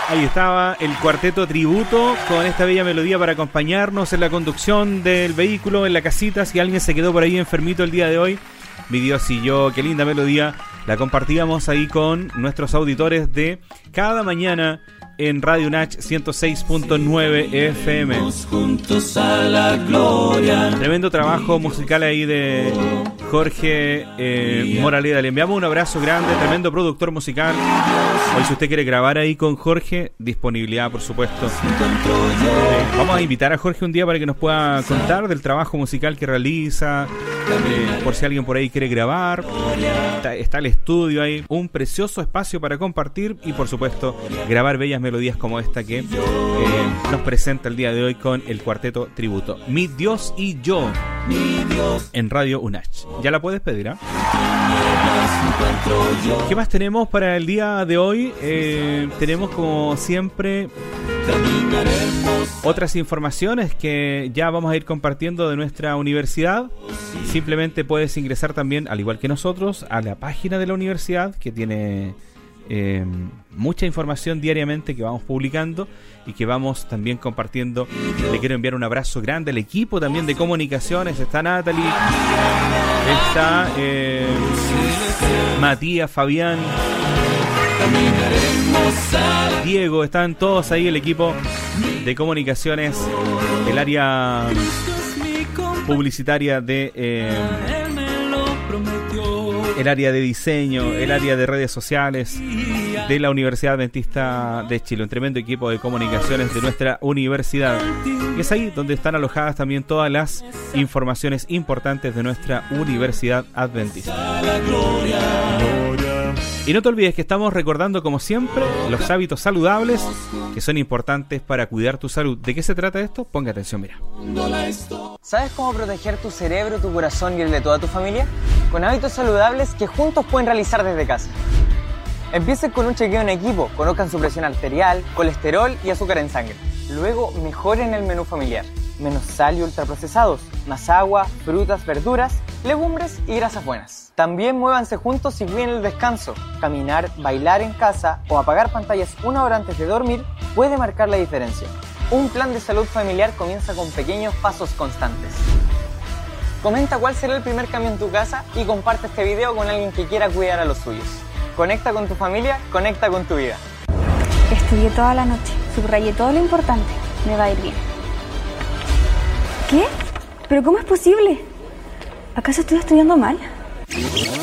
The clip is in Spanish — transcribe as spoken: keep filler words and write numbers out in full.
Ahí estaba el cuarteto tributo con esta bella melodía para acompañarnos en la conducción del vehículo, en la casita. Si alguien se quedó por ahí enfermito el día de hoy, mi Dios y yo, qué linda melodía. La compartíamos ahí con nuestros auditores de cada mañana en Radio Nach ciento seis punto nueve F M. Juntos a la gloria. Tremendo trabajo musical ahí de Jorge eh, Moraleda. Le enviamos un abrazo grande, tremendo productor musical. Hoy, si usted quiere grabar ahí con Jorge, disponibilidad, por supuesto. Eh, vamos a invitar a Jorge un día para que nos pueda contar del trabajo musical que realiza. Eh, por si alguien por ahí quiere grabar, está, está el estudio ahí, un precioso espacio para compartir y, por supuesto, grabar bellas melodías como esta que eh, nos presenta el día de hoy con el cuarteto tributo. Mi Dios y yo, en Radio Unach. Ya la puedes pedir, ¿ah? ¿eh? ¿Qué más tenemos para el día de hoy? Eh, tenemos, como siempre, otras informaciones que ya vamos a ir compartiendo de nuestra universidad. Simplemente puedes ingresar también, al igual que nosotros, a la página de la universidad, que tiene eh, mucha información diariamente que vamos publicando y que vamos también compartiendo. Le quiero enviar un abrazo grande al equipo también de comunicaciones. Está Natalie, está eh, Matías, Fabián, Diego, están todos ahí, el equipo de comunicaciones, el área publicitaria de eh, el área de diseño, el área de redes sociales de la Universidad Adventista de Chile. Un tremendo equipo de comunicaciones de nuestra universidad. Y es ahí donde están alojadas también todas las informaciones importantes de nuestra Universidad Adventista. Y no te olvides que estamos recordando, como siempre, los hábitos saludables que son importantes para cuidar tu salud. ¿De qué se trata esto? Ponga atención, mira. ¿Sabes cómo proteger tu cerebro, tu corazón y el de toda tu familia? Con hábitos saludables que juntos pueden realizar desde casa. Empiecen con un chequeo en equipo, conozcan su presión arterial, colesterol y azúcar en sangre. Luego mejoren el menú familiar. Menos sal y ultraprocesados, más agua, frutas, verduras, legumbres y grasas buenas. También muévanse juntos y cuiden el descanso. Caminar, bailar en casa o apagar pantallas una hora antes de dormir puede marcar la diferencia. Un plan de salud familiar comienza con pequeños pasos constantes. Comenta cuál será el primer cambio en tu casa y comparte este video con alguien que quiera cuidar a los suyos. Conecta con tu familia, conecta con tu vida. Estudié toda la noche, subrayé todo lo importante. Me va a ir bien. ¿Qué? ¿Pero cómo es posible? ¿Acaso estoy estudiando mal?